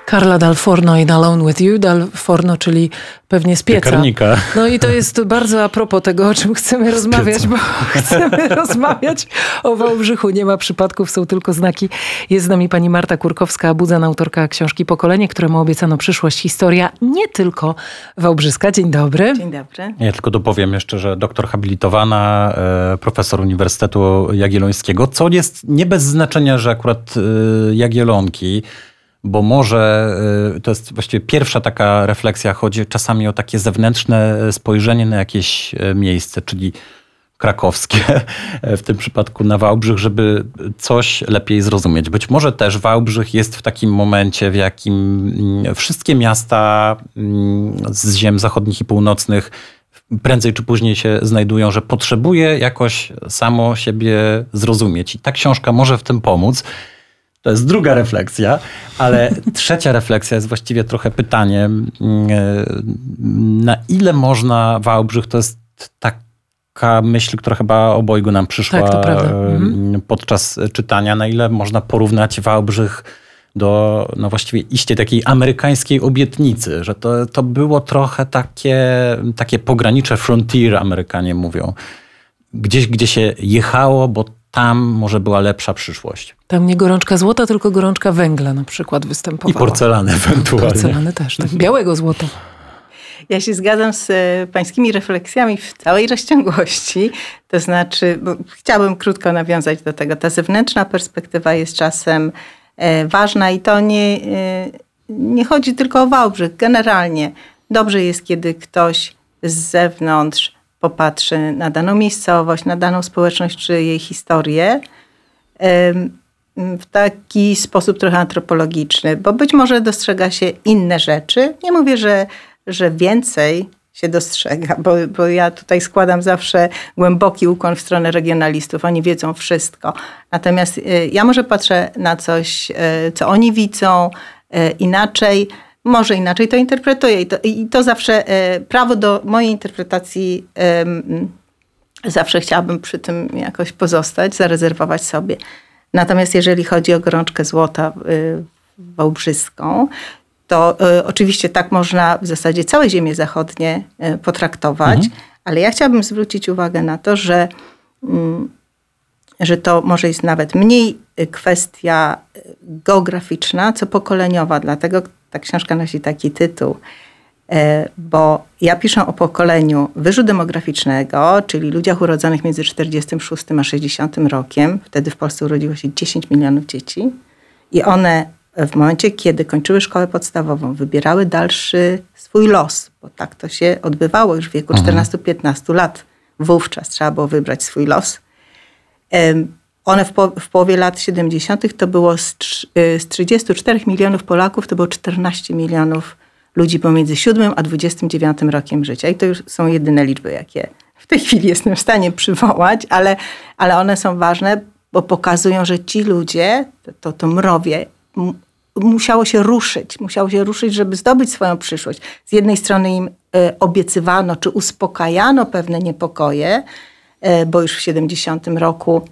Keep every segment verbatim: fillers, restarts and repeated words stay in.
Carla Dal Forno in Alone with You. Dal Forno, czyli pewnie z pieca. Piekarnika. No i to jest bardzo a propos tego, o czym chcemy rozmawiać, bo chcemy rozmawiać o Wałbrzychu. Nie ma przypadków, są tylko znaki. Jest z nami pani Marta Kurkowska-Budzan, autorka książki Pokolenie, któremu obiecano przyszłość. Historia nie tylko wałbrzyska. Dzień dobry. Dzień dobry. Ja tylko dopowiem jeszcze, że doktor habilitowana, profesor Uniwersytetu Jagiellońskiego, co jest nie bez znaczenia, że akurat Jagiellonki, bo może to jest właściwie pierwsza taka refleksja, chodzi czasami o takie zewnętrzne spojrzenie na jakieś miejsce, czyli krakowskie, w tym przypadku na Wałbrzych, żeby coś lepiej zrozumieć. Być może też Wałbrzych jest w takim momencie, w jakim wszystkie miasta z ziem zachodnich i północnych prędzej czy później się znajdują, że potrzebuje jakoś samo siebie zrozumieć. I ta książka może w tym pomóc. To jest druga refleksja, ale trzecia refleksja jest właściwie trochę pytaniem, na ile można Wałbrzych, to jest taka myśl, która chyba obojgu nam przyszła tak, to prawda. podczas czytania, na ile można porównać Wałbrzych do no właściwie iście takiej amerykańskiej obietnicy, że to, to było trochę takie, takie pogranicze frontier, Amerykanie mówią. Gdzieś, gdzie się jechało, bo tam może była lepsza przyszłość. Tam nie gorączka złota, tylko gorączka węgla na przykład występowała. I porcelany ewentualnie. Porcelany też, tak. Białego złota. Ja się zgadzam z pańskimi refleksjami w całej rozciągłości. To znaczy, bo chciałabym krótko nawiązać do tego. Ta zewnętrzna perspektywa jest czasem ważna i to nie, nie chodzi tylko o Wałbrzych. Generalnie dobrze jest, kiedy ktoś z zewnątrz popatrzy na daną miejscowość, na daną społeczność czy jej historię w taki sposób trochę antropologiczny, bo być może dostrzega się inne rzeczy. Nie mówię, że, że więcej się dostrzega, bo, bo ja tutaj składam zawsze głęboki ukłon w stronę regionalistów. Oni wiedzą wszystko. Natomiast ja może patrzę na coś, co oni widzą inaczej, może inaczej to interpretuję. I to, i to zawsze, prawo do mojej interpretacji zawsze chciałabym przy tym jakoś pozostać, zarezerwować sobie. Natomiast jeżeli chodzi o gorączkę złota wałbrzyską, to y, oczywiście tak można w zasadzie całe ziemie zachodnie y, potraktować, mhm. ale ja chciałabym zwrócić uwagę na to, że, y, że to może jest nawet mniej kwestia geograficzna, co pokoleniowa. Dlatego ta książka nosi taki tytuł, y, bo ja piszę o pokoleniu wyżu demograficznego, czyli ludziach urodzonych między czterdziestym szóstym a sześćdziesiątym rokiem. Wtedy w Polsce urodziło się dziesięć milionów dzieci i one w momencie, kiedy kończyły szkołę podstawową, wybierały dalszy swój los, bo tak to się odbywało już w wieku czternastu piętnastu lat. Wówczas trzeba było wybrać swój los. One w, po, w połowie lat siedemdziesiątych to było z, z trzydziestu czterech milionów Polaków, to było czternaście milionów ludzi pomiędzy siódmym a dwudziestym dziewiątym rokiem życia. I to już są jedyne liczby, jakie w tej chwili jestem w stanie przywołać, ale, ale one są ważne, bo pokazują, że ci ludzie, to, to mrowie, musiało się ruszyć, musiało się ruszyć, żeby zdobyć swoją przyszłość. Z jednej strony im obiecywano, czy uspokajano pewne niepokoje, bo już w siedemdziesiątym roku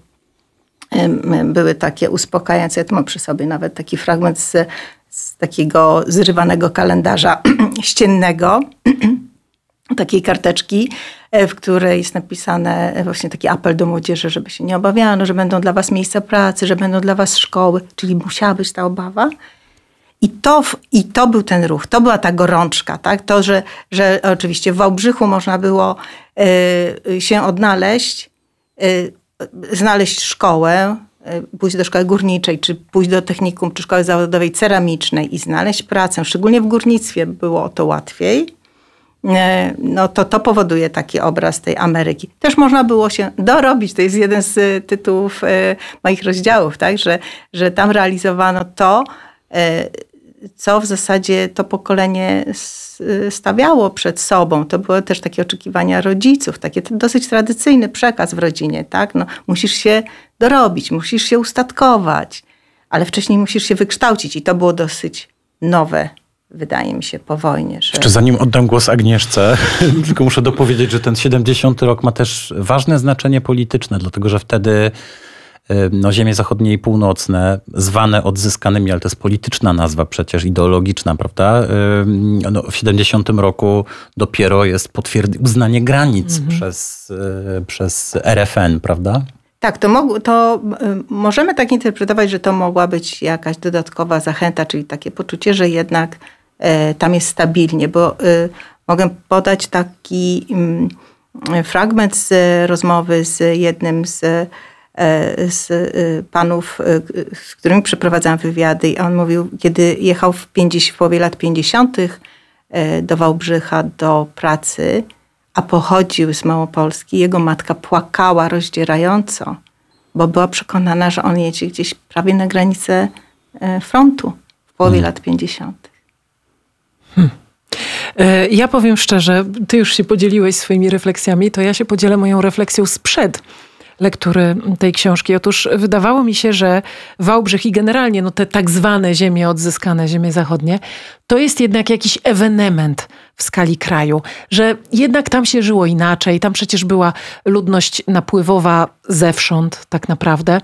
były takie uspokajające. Ja tu mam przy sobie nawet taki fragment z, z takiego zrywanego kalendarza ściennego, takiej karteczki, w której jest napisane właśnie taki apel do młodzieży, żeby się nie obawiano, że będą dla was miejsca pracy, że będą dla was szkoły, czyli musiała być ta obawa. I to, i to był ten ruch, to była ta gorączka, tak? To, że, że oczywiście w Wałbrzychu można było y, się odnaleźć, y, znaleźć szkołę, y, pójść do szkoły górniczej, czy pójść do technikum, czy szkoły zawodowej ceramicznej i znaleźć pracę. Szczególnie w górnictwie było o to łatwiej. No to to powoduje taki obraz tej Ameryki. Też można było się dorobić, to jest jeden z tytułów moich rozdziałów, tak? że, że tam realizowano to, co w zasadzie to pokolenie stawiało przed sobą. To były też takie oczekiwania rodziców, taki dosyć tradycyjny przekaz w rodzinie. Tak? No, musisz się dorobić, musisz się ustatkować, ale wcześniej musisz się wykształcić i to było dosyć nowe, wydaje mi się, po wojnie. Że... Jeszcze zanim oddam głos Agnieszce, tylko muszę dopowiedzieć, że ten siedemdziesiąty rok ma też ważne znaczenie polityczne, dlatego że wtedy no, ziemie zachodnie i północne, zwane odzyskanymi, ale to jest polityczna nazwa przecież, ideologiczna, prawda? No, w siedemdziesiątym roku dopiero jest potwierd- uznanie granic mhm. przez, przez R F N, prawda? Tak, to, mog- to możemy tak interpretować, że to mogła być jakaś dodatkowa zachęta, czyli takie poczucie, że jednak e, tam jest stabilnie, bo e, mogę podać taki m, fragment z rozmowy z jednym z, e, z e, panów, e, z którymi przeprowadzałam wywiady i on mówił, kiedy jechał w, pięćdziesiątych, w połowie lat pięćdziesiątych e, do Wałbrzycha do pracy, a pochodził z Małopolski, jego matka płakała rozdzierająco, bo była przekonana, że on jedzie gdzieś prawie na granicę frontu w połowie hmm. lat pięćdziesiątych. Hmm. Ja powiem szczerze, ty już się podzieliłeś swoimi refleksjami, to ja się podzielę moją refleksją sprzed lektury tej książki. Otóż wydawało mi się, że Wałbrzych i generalnie no te tak zwane ziemie odzyskane, ziemie zachodnie, to jest jednak jakiś ewenement w skali kraju, że jednak tam się żyło inaczej. Tam przecież była ludność napływowa zewsząd tak naprawdę.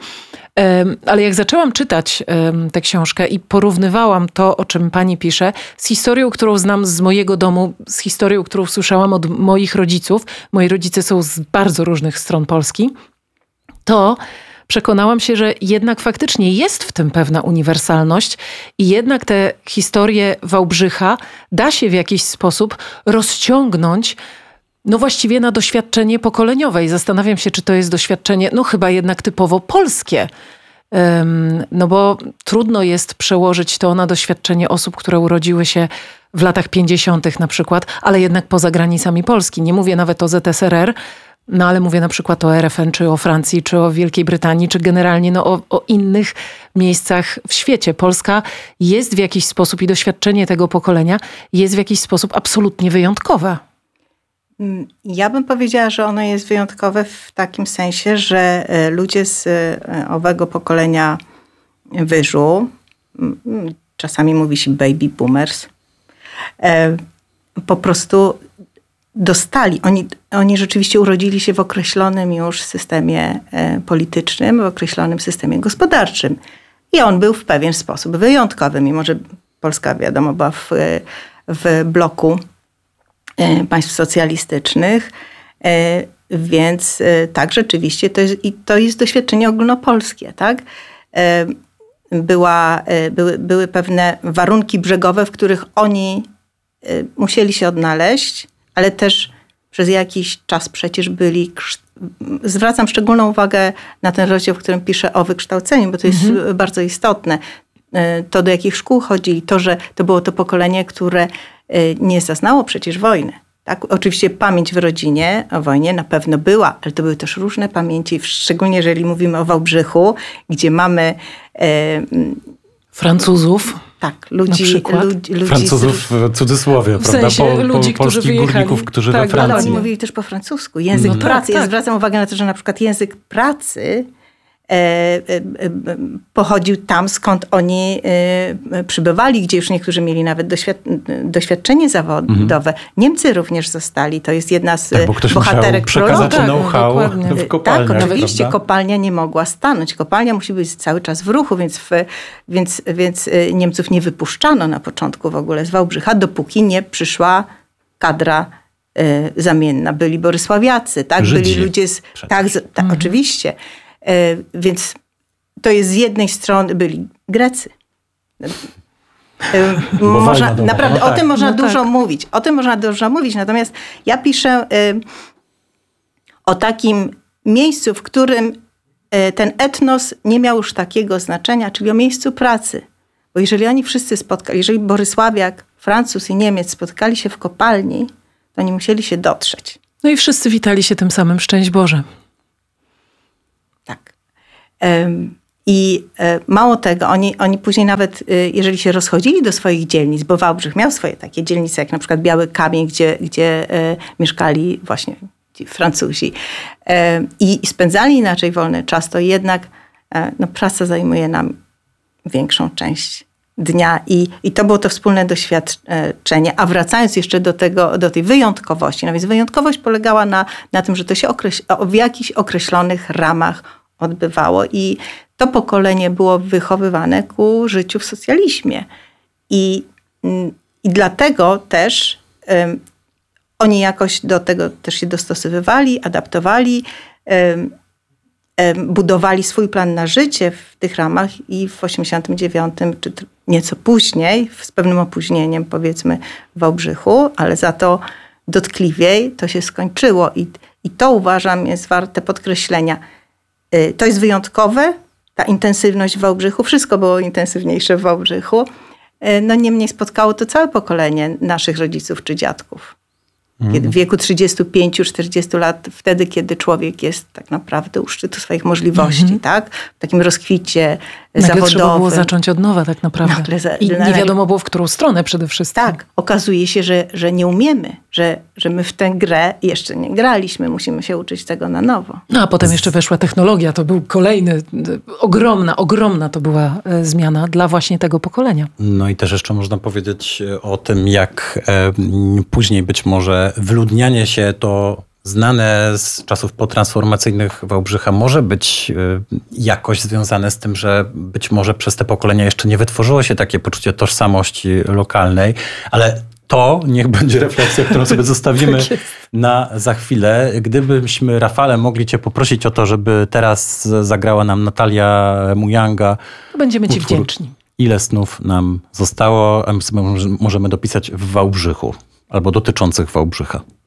Ale jak zaczęłam czytać tę książkę i porównywałam to, o czym pani pisze, z historią, którą znam z mojego domu, z historią, którą słyszałam od moich rodziców. Moi rodzice są z bardzo różnych stron Polski. To przekonałam się, że jednak faktycznie jest w tym pewna uniwersalność i jednak te historie Wałbrzycha da się w jakiś sposób rozciągnąć no właściwie na doświadczenie pokoleniowe. I zastanawiam się, czy to jest doświadczenie no chyba jednak typowo polskie. Um, no bo trudno jest przełożyć to na doświadczenie osób, które urodziły się w latach pięćdziesiątych na przykład, ale jednak poza granicami Polski. Nie mówię nawet o Z S R R, no ale mówię na przykład o R F N, czy o Francji, czy o Wielkiej Brytanii, czy generalnie no, o, o innych miejscach w świecie. Polska jest w jakiś sposób i doświadczenie tego pokolenia jest w jakiś sposób absolutnie wyjątkowe. Ja bym powiedziała, że ono jest wyjątkowe w takim sensie, że ludzie z owego pokolenia wyżu, czasami mówi się baby boomers, po prostu dostali, oni, oni rzeczywiście urodzili się w określonym już systemie politycznym, w określonym systemie gospodarczym. I on był w pewien sposób wyjątkowy, mimo że Polska, wiadomo, była w, w bloku państw socjalistycznych, więc tak, rzeczywiście to jest, i to jest doświadczenie ogólnopolskie, tak? Była, były, były pewne warunki brzegowe, w których oni musieli się odnaleźć, ale też przez jakiś czas przecież byli, zwracam szczególną uwagę na ten rozdział, w którym piszę o wykształceniu, bo to jest mhm. bardzo istotne. To, do jakich szkół chodzili, to, że to było to pokolenie, które nie zaznało przecież wojny. Tak? Oczywiście pamięć w rodzinie o wojnie na pewno była, ale to były też różne pamięci, szczególnie jeżeli mówimy o Wałbrzychu, gdzie mamy... E, Francuzów. Tak, ludzi... ludzi, ludzi Francuzów w cudzysłowie, w prawda? Sensie po, ludzi, po, którzy polskich wyjechali. górników, którzy tak, we Francji. Ale oni mówili też po francusku. Język no pracy. tak, tak. Ja zwracam uwagę na to, że na przykład język pracy e, e, e, pochodził tam, skąd oni e, przybywali, gdzie już niektórzy mieli nawet doświad- doświadczenie zawodowe. Mhm. Niemcy również zostali. To jest jedna z tak, bo ktoś bohaterek przekazać prologu. know-how Tak, w kopalniach. Tak, oczywiście prawda? kopalnia nie mogła stanąć. Kopalnia musi być cały czas w ruchu, więc, w, więc, więc Niemców nie wypuszczano na początku w ogóle z Wałbrzycha, dopóki nie przyszła kadra y, zamienna. Byli Borysławiacy, tak? Żydzi byli ludzie z... Tak, z, tak mhm. oczywiście. Y, więc to jest z jednej strony byli Grecy. Y, można, naprawdę no o tak. tym można no dużo tak. mówić. O tym można dużo mówić. Natomiast ja piszę y, o takim miejscu, w którym y, ten etnos nie miał już takiego znaczenia, czyli o miejscu pracy. Bo jeżeli oni wszyscy spotkali, jeżeli Borysławiak, Francuz i Niemiec spotkali się w kopalni, to oni musieli się dotrzeć. No i wszyscy witali się tym samym szczęść Boże. Tak. Um, I e, mało tego, oni, oni później nawet, e, jeżeli się rozchodzili do swoich dzielnic, bo Wałbrzych miał swoje takie dzielnice, jak na przykład Biały Kamień, gdzie, gdzie e, mieszkali właśnie ci Francuzi e, i, i spędzali inaczej wolny czas, to jednak e, no, praca zajmuje nam większą część dnia i, i to było to wspólne doświadczenie. A wracając jeszcze do tego, do tej wyjątkowości, no więc wyjątkowość polegała na, na tym, że to się okreś- w jakichś określonych ramach odbywało i to pokolenie było wychowywane ku życiu w socjalizmie. I, i dlatego też um, oni jakoś do tego też się dostosowywali, adaptowali, um, um, budowali swój plan na życie w tych ramach i w osiemdziesiątym dziewiątym czy nieco później, z pewnym opóźnieniem powiedzmy w Wałbrzychu, ale za to dotkliwiej to się skończyło i, i to uważam jest warte podkreślenia. To jest wyjątkowe, ta intensywność w Wałbrzychu, wszystko było intensywniejsze w Wałbrzychu. No niemniej spotkało to całe pokolenie naszych rodziców czy dziadków. Kiedy w wieku trzydziestu pięciu czterdziestu lat, wtedy kiedy człowiek jest tak naprawdę u szczytu swoich możliwości, mm-hmm. tak? W takim rozkwicie Nagle zawodowym. Trzeba było zacząć od nowa tak naprawdę. Nagle za, I nie wiadomo było w którą stronę przede wszystkim. Tak, okazuje się, że, że nie umiemy, że, że my w tę grę jeszcze nie graliśmy, musimy się uczyć tego na nowo. No a potem jeszcze weszła technologia, to był kolejny, ogromna, ogromna to była zmiana dla właśnie tego pokolenia. No i też jeszcze można powiedzieć o tym, jak e, później być może wyludnianie się to znane z czasów potransformacyjnych Wałbrzycha może być jakoś związane z tym, że być może przez te pokolenia jeszcze nie wytworzyło się takie poczucie tożsamości lokalnej, ale to niech będzie refleksja, którą sobie zostawimy tak na za chwilę. Gdybyśmy, Rafale, mogli cię poprosić o to, żeby teraz zagrała nam Natalia Mujanga. Będziemy ci wdzięczni. Ile snów nam zostało, a my sobie możemy dopisać w Wałbrzychu albo dotyczących Wałbrzycha.